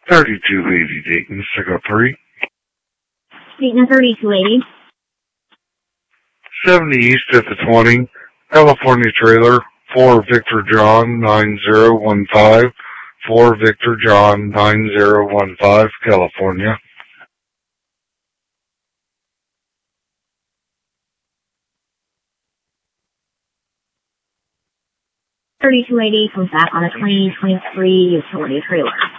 3280 Dayton, Signal 3. Dayton 3280. 70 East at the 20, California trailer, 4 Victor John 9015, 4 Victor John 9015, California. .3280 comes back on a 2023 utility trailer.